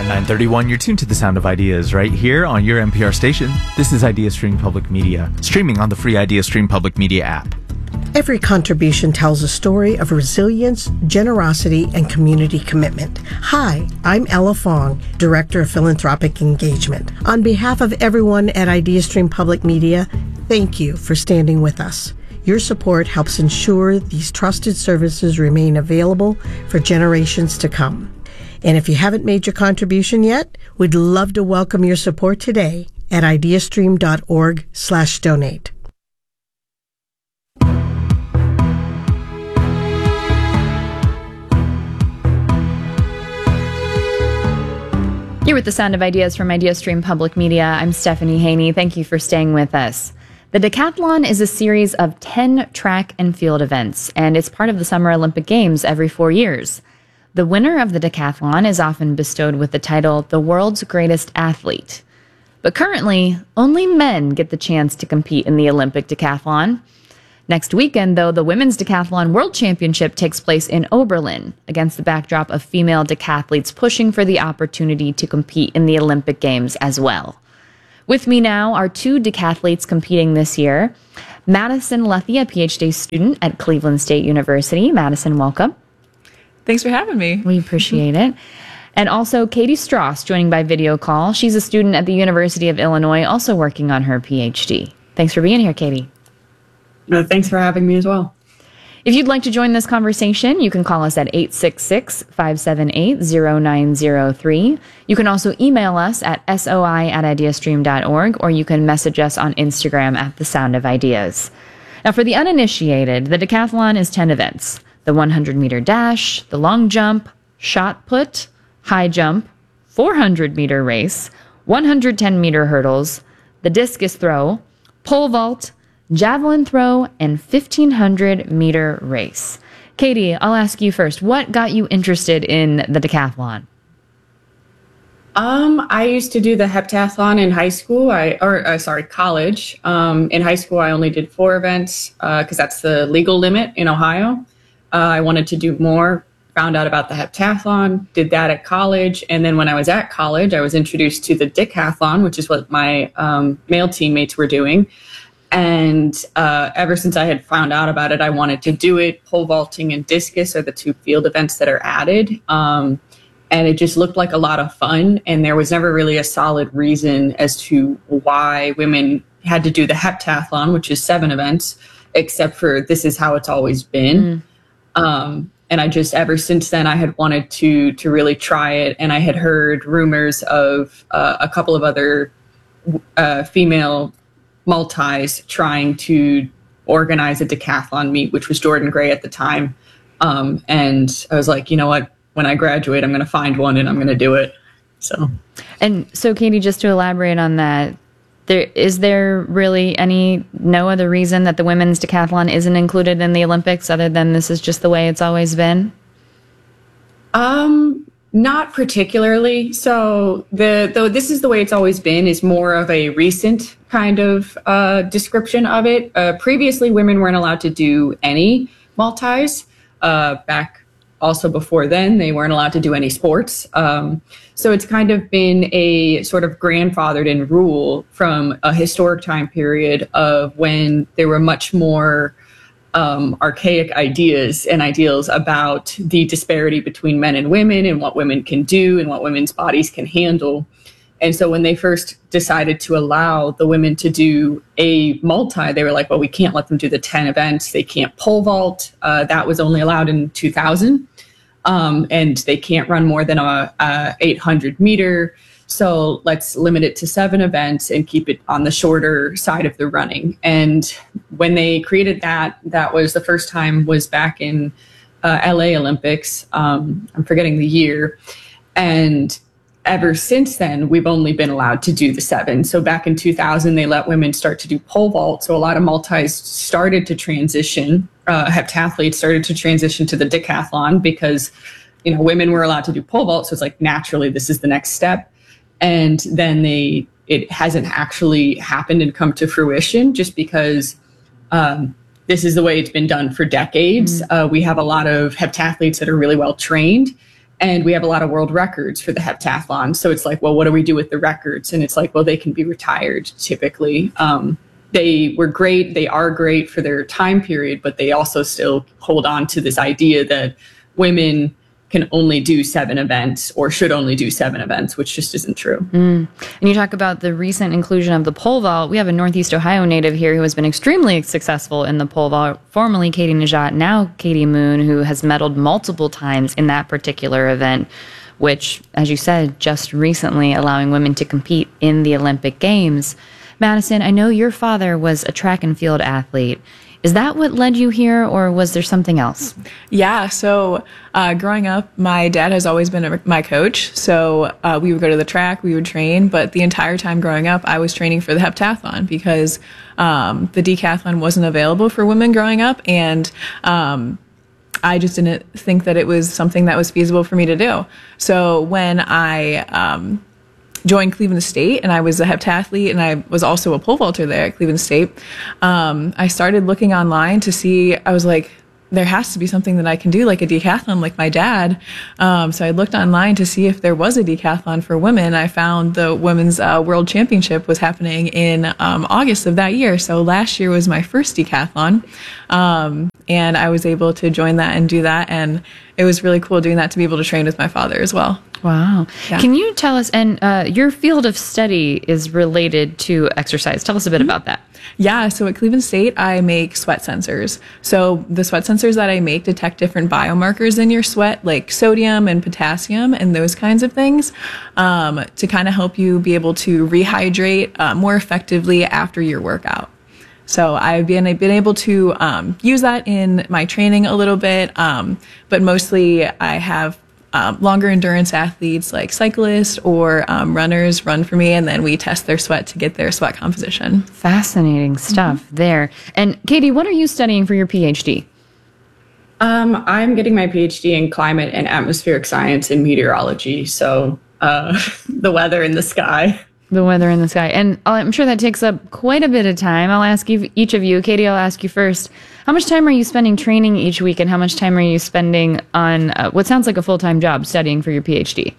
9:31, you're tuned to the Sound of Ideas right here on your NPR station. This is IdeaStream Public Media, streaming on the free IdeaStream Public Media app. Every contribution tells a story of resilience, generosity, and community commitment. Hi, I'm Ella Fong, Director of Philanthropic Engagement. On behalf of everyone at IdeaStream Public Media, thank you for standing with us. Your support helps ensure these trusted services remain available for generations to come. And if you haven't made your contribution yet, we'd love to welcome your support today at ideastream.org/donate. You're with the Sound of Ideas from IdeaStream Public Media. I'm Stephanie Haney. Thank you for staying with us. The Decathlon is a series of 10 track and field events, and it's part of the Summer Olympic Games every 4 years. The winner of the Decathlon is often bestowed with the title, the world's greatest athlete. But currently, only men get the chance to compete in the Olympic decathlon. Next weekend, though, the Women's Decathlon World Championship takes place in Oberlin against the backdrop of female decathletes pushing for the opportunity to compete in the Olympic Games as well. With me now are two decathletes competing this year. Madison Lethe, a PhD student at Cleveland State University. Madison, welcome. Thanks for having me. We appreciate it. And also Katie Strauss joining by video call. She's a student at the University of Illinois, also working on her PhD. Thanks for being here, Katie. Thanks for having me as well. If you'd like to join this conversation, you can call us at 866-578-0903. You can also email us at soi@ideastream.org, or you can message us on Instagram at The Sound of Ideas. Now, for the uninitiated, the decathlon is 10 events. The 100-meter dash, the long jump, shot put, high jump, 400-meter race, 110-meter hurdles, the discus throw, pole vault, javelin throw, and 1,500-meter race. Katie, I'll ask you first. What got you interested in the decathlon? I used to do the heptathlon in high school. College. In high school, I only did 4 events because that's the legal limit in Ohio. I wanted to do more. Found out about the heptathlon, did that at college, and then when I was at college, I was introduced to the decathlon, which is what my male teammates were doing. And ever since I had found out about it, I wanted to do it. Pole vaulting and discus are the 2 field events that are added. And it just looked like a lot of fun. And there was never really a solid reason as to why women had to do the heptathlon, which is 7 events, except for this is how it's always been. And I just, ever since then, I had wanted to really try it. And I had heard rumors of a couple of other female multis trying to organize a decathlon meet, which was Jordan Gray at the time. And I was like, you know what, when I graduate, I'm going to find one and I'm going to do it. So Katie, just to elaborate on that, is there really no other reason that the women's decathlon isn't included in the Olympics other than this is just the way it's always been? Not particularly. So though this is the way it's always been is more of a recent kind of description of it. Previously, women weren't allowed to do any multis. Back also before then, they weren't allowed to do any sports. So it's kind of been a sort of grandfathered in rule from a historic time period of when there were much more archaic ideas and ideals about the disparity between men and women and what women can do and what women's bodies can handle. And so when they first decided to allow the women to do a multi, they were like, well, we can't let them do the 10 events. They can't pole vault. That was only allowed in 2000. And they can't run more than a 800 meter. So let's limit it to 7 events and keep it on the shorter side of the running. And when they created that was the first time was back in LA Olympics. I'm forgetting the year. And ever since then, we've only been allowed to do the 7. So back in 2000, they let women start to do pole vault. So a lot of multis started to transition, heptathletes started to transition to the decathlon because, women were allowed to do pole vault. So it's like, naturally, this is the next step. And then it hasn't actually happened and come to fruition just because this is the way it's been done for decades. We have a lot of heptathletes that are really well trained. And we have a lot of world records for the heptathlon. So it's like, well, what do we do with the records? And it's like, well, they can be retired typically. They were great. They are great for their time period, but they also still hold on to this idea that women can only do 7 events or should only do 7 events, which just isn't true. And you talk about the recent inclusion of the pole vault. We have a Northeast Ohio native here who has been extremely successful in the pole vault, formerly Katie Najat, now Katie Moon, who has medaled multiple times in that particular event, which, as you said, just recently allowing women to compete in the Olympic Games. Madison, I know your father was a track and field athlete. Is that what led you here, or was there something else? Yeah, so growing up, my dad has always been my coach. So we would go to the track, we would train, but the entire time growing up, I was training for the heptathlon because the decathlon wasn't available for women growing up, and I just didn't think that it was something that was feasible for me to do. So when I joined Cleveland State, and I was a heptathlete, and I was also a pole vaulter there at Cleveland State. I started looking online to see, I was like, there has to be something that I can do, like a decathlon, like my dad. So I looked online to see if there was a decathlon for women. I found the Women's World Championship was happening in August of that year. So last year was my first decathlon. And I was able to join that and do that. And it was really cool doing that, to be able to train with my father as well. Wow. Yeah. Can you tell us, and your field of study is related to exercise. Tell us a bit about that. Yeah, so at Cleveland State, I make sweat sensors. So the sweat sensors that I make detect different biomarkers in your sweat, like sodium and potassium and those kinds of things, to kind of help you be able to rehydrate more effectively after your workout. So I've been able to use that in my training a little bit, but mostly I have longer endurance athletes like cyclists or runners run for me, and then we test their sweat to get their sweat composition. Fascinating stuff there. And Katie, what are you studying for your PhD? I'm getting my PhD in climate and atmospheric science and meteorology. So the weather in the sky. The weather in the sky. And I'm sure that takes up quite a bit of time. I'll ask you, each of you. Katie, I'll ask you first. How much time are you spending training each week, and how much time are you spending on what sounds like a full-time job studying for your PhD?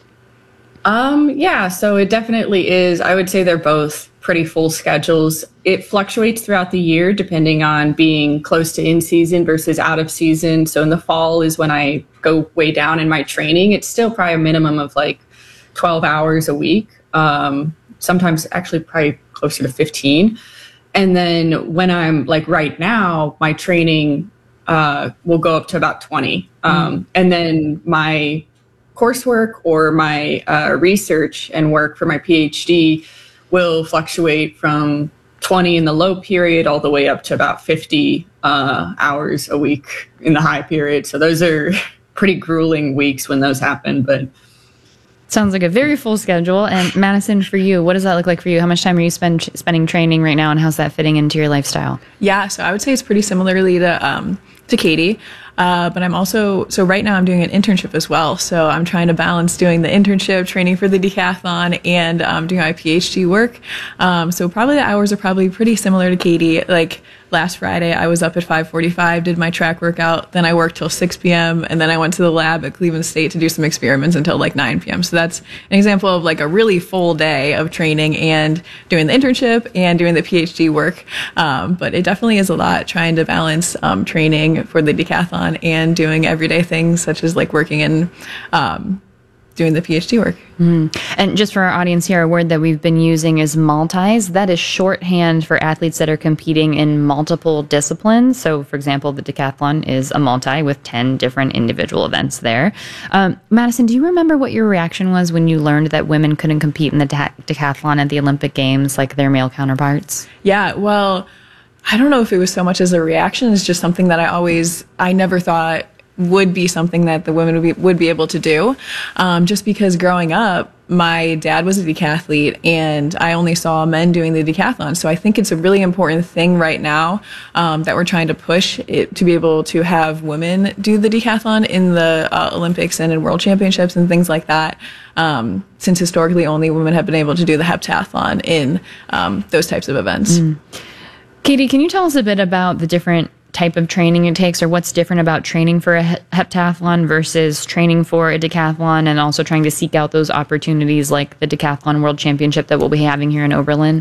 Yeah, so it definitely is. I would say they're both pretty full schedules. It fluctuates throughout the year depending on being close to in season versus out of season. So in the fall is when I go way down in my training. It's still probably a minimum of like 12 hours a week. Sometimes actually probably closer to 15. And then when I'm like right now, my training will go up to about 20. And then my coursework or my research and work for my PhD will fluctuate from 20 in the low period all the way up to about 50 hours a week in the high period. So those are pretty grueling weeks when those happen, but sounds like a very full schedule. And Madison, for you, what does that look like for you? How much time are you spending training right now, and how's that fitting into your lifestyle? Yeah, so I would say it's pretty similarly to Katie. But I'm also, so right now I'm doing an internship as well. So I'm trying to balance doing the internship, training for the decathlon, and doing my PhD work. So probably the hours are probably pretty similar to Katie. Like last Friday, I was up at 5:45, did my track workout, then I worked till 6 p.m., and then I went to the lab at Cleveland State to do some experiments until like 9 p.m. So that's an example of like a really full day of training and doing the internship and doing the PhD work. But it definitely is a lot trying to balance training for the decathlon and doing everyday things such as like working and doing the PhD work. And just for our audience here, a word that we've been using is multis. That is shorthand for athletes that are competing in multiple disciplines. So, for example, the decathlon is a multi with 10 different individual events there. Madison, do you remember what your reaction was when you learned that women couldn't compete in the decathlon at the Olympic Games like their male counterparts? Yeah, well, I don't know if it was so much as a reaction. It's just something that I never thought would be something that the women would be able to do. Just because growing up, my dad was a decathlete and I only saw men doing the decathlon. So I think it's a really important thing right now that we're trying to push it to be able to have women do the decathlon in the Olympics and in world championships and things like that. Since historically only women have been able to do the heptathlon in those types of events. Katie, can you tell us a bit about the different type of training it takes, or what's different about training for a heptathlon versus training for a decathlon, and also trying to seek out those opportunities like the Decathlon World Championship that we'll be having here in Oberlin?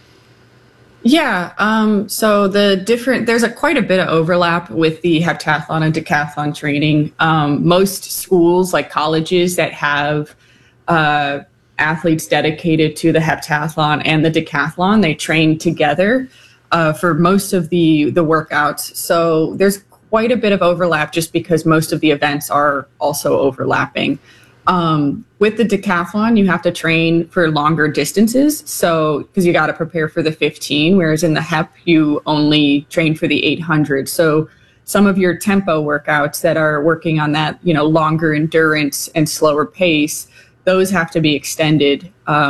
Yeah, so there's quite a bit of overlap with the heptathlon and decathlon training. Most schools, like colleges that have athletes dedicated to the heptathlon and the decathlon, they train together for most of the workouts. So there's quite a bit of overlap just because most of the events are also overlapping. With the decathlon, you have to train for longer distances. So, because you got to prepare for the 15, whereas in the HEP, you only train for the 800. So some of your tempo workouts that are working on that, longer endurance and slower pace, those have to be extended,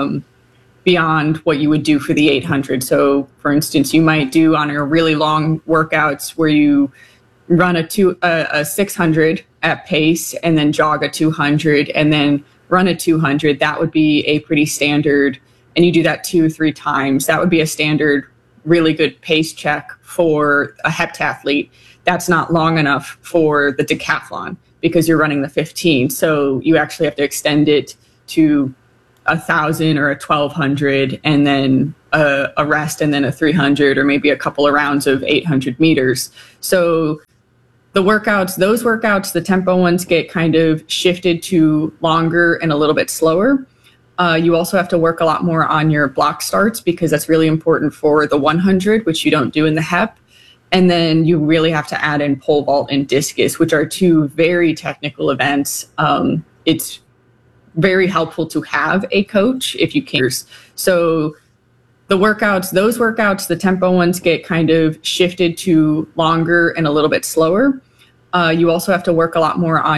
beyond what you would do for the 800. So for instance, you might do on your really long workouts where you run a 600 at pace and then jog a 200 and then run a 200. That would be a pretty standard, and you do that 2-3 times. That would be a standard, really good pace check for a heptathlete. That's not long enough for the decathlon because you're running the 15. So you actually have to extend it to 1,000 or a 1,200 and then a rest and then a 300 or maybe a couple of rounds of 800 meters. So those workouts, the tempo ones get kind of shifted to longer and a little bit slower. You also have to work a lot more on your block starts because that's really important for the 100, which you don't do in the HEP. And then you really have to add in pole vault and discus, which are two very technical events. It's very helpful to have a coach if you can. So those workouts, the tempo ones get kind of shifted to longer and a little bit slower. You also have to work a lot more on